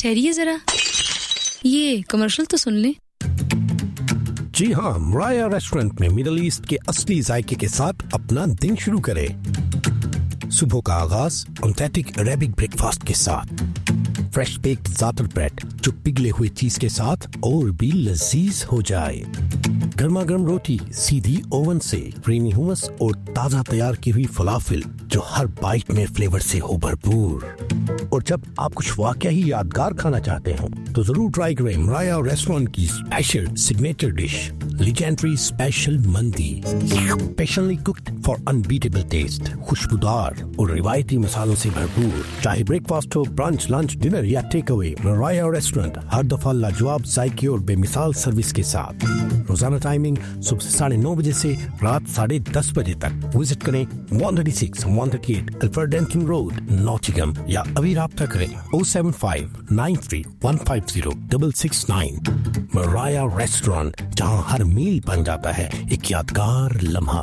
ठहरिए जरा, ये कमर्शियल तो सुन ले। जी हाँ, मराया रेस्टोरेंट में मिडिल ईस्ट के असली जायके के साथ अपना दिन शुरू करें। सुबह का आगाज ऑथेंटिक अरेबिक ब्रेकफास्ट के साथ, फ्रेश बेक्ड ज़ातर ब्रेड जो पिघले हुए चीज के साथ और भी लजीज हो जाए, गर्मा गर्म रोटी सीधी ओवन से, क्रीमी हुमस और ताजा तैयार की हुई फलाफिल जो हर बाइट में फ्लेवर से हो भरपूर। और जब आप कुछ वाकई ही यादगार खाना चाहते हो तो जरूर ट्राई करें मराया रेस्टोरेंट की special signature dish legendary special मंदी, specially cooked for unbeatable test, खुशबूदार और रिवायती मसालों से भरपूर। चाहे ब्रेकफास्ट हो, ब्रंच, लंच, डिनर या टेक अवे, मराया रेस्टोरेंट हर दफा लाजवाब जायके और बेमिसाल सर्विस के साथ। रोजाना टाइमिंग सुबह 9:30 बजे से रात 10:30 बजे तक। विजिट करें 136 138 अल्फ्रेड रोड, नॉटिंघम, या अभी राब्ता करें 07593150669। मराया रेस्टोरेंट, जहां हर मील बन जाता है एक यादगार लम्हा।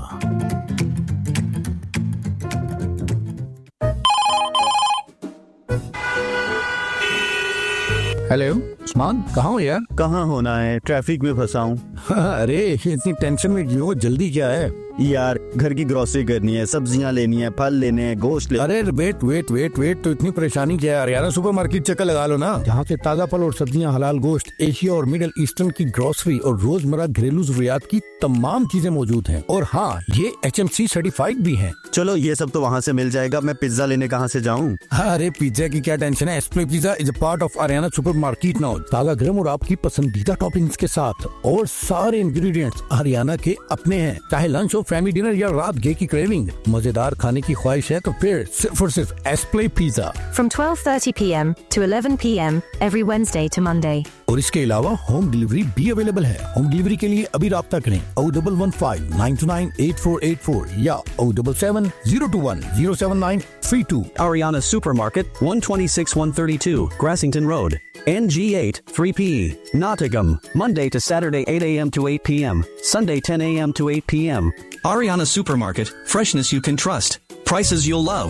हेलो उस्मान, कहाँ हो यार? कहाँ होना है, ट्रैफिक में फंसा हूँ। अरे इतनी टेंशन में क्यों? जल्दी क्या है यार? घर की ग्रोसरी करनी है, सब्जियाँ लेनी है, फल लेने हैं, गोश्त ले। अरे वेट, तो इतनी परेशानी क्या है यार? यार सुपरमार्केट चक्कर लगा लो ना, जहाँ से ताजा फल और सब्जियाँ, हलाल गोश्त, एशिया और मिडिल ईस्टर्न की ग्रोसरी और रोजमर्रा घरेलू जरूरियात की तमाम चीजें मौजूद हैं। और हाँ, ये HMC सर्टिफाइड भी हैं। चलो ये सब तो वहाँ से मिल जाएगा, मैं पिज्जा लेने कहाँ से जाऊँ? अरे पिज्जा की क्या टेंशन है, एस्प्ले pizza is a part of Ariana supermarket now. ताजा गरम और आपकी पसंदीदा टॉपिंग्स के साथ, और सारे इंग्रेडिएंट्स आरियाना के अपने हैं। चाहे लंच हो, फैमिली डिनर या रात गे की क्रेविंग, मजेदार खाने की ख्वाहिश है तो फिर सिर्फ और सिर्फ एस्प्ले pizza. From 12:30 p.m. to 11 p.m. every Wednesday to Monday. और इसके अलावा होम डिलीवरी भी अवेलेबल है। होम डिलीवरी के लिए अभी राब्ता करें 01159298484 या 077-021-07932। Ariana Supermarket, 126-132, Grassington Road, NG8 3PE, Nottingham, Monday to Saturday 8 a.m. to 8 p.m., Sunday 10 a.m. to 8 p.m. Ariana Supermarket, freshness you can trust, prices you'll love.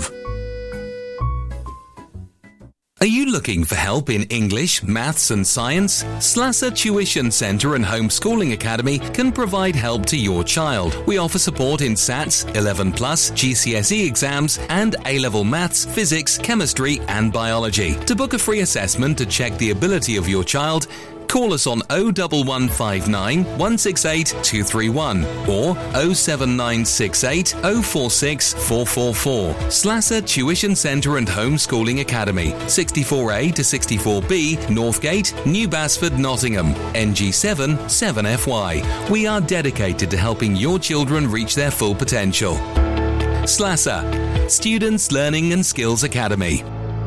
Are you looking for help in English, maths and science? Slasser Tuition Centre and Homeschooling Academy can provide help to your child. We offer support in SATs, 11+, GCSE exams and A-level maths, physics, chemistry and biology. To book a free assessment to check the ability of your child, call us on 01159 168 231 or 07968 046 444. Slasser Tuition Centre and Homeschooling Academy, 64A to 64B, Northgate, New Basford, Nottingham, NG7 7FY. We are dedicated to helping your children reach their full potential. Slasser, Students Learning and Skills Academy.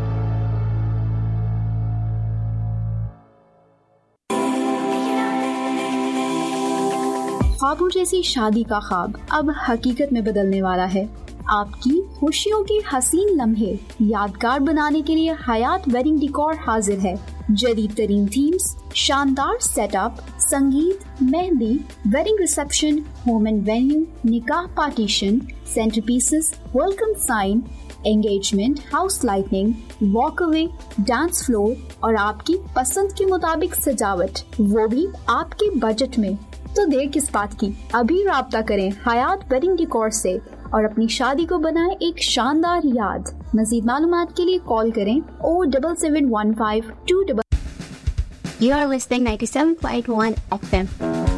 ख्वाबों जैसी शादी का ख्वाब अब हकीकत में बदलने वाला है। आपकी खुशियों के हसीन लम्हे यादगार बनाने के लिए हयात वेडिंग डेकोर हाजिर है। जदीद तरीन थीम्स, शानदार सेटअप, संगीत, mehndi, wedding reception, home and venue, निकाह partition, centre pieces, welcome sign, engagement, house lightning, वॉकअवे, dance floor और आपकी पसंद के मुताबिक सजावट, वो भी आपके बजट में। तो देर किस बात की, अभी राब्ता करें हयात वेडिंग डेकोर से और अपनी शादी को बनाएं एक शानदार याद। मज़ीद मालूमात के लिए कॉल करें 07715 2. You are listening 97.1 FM.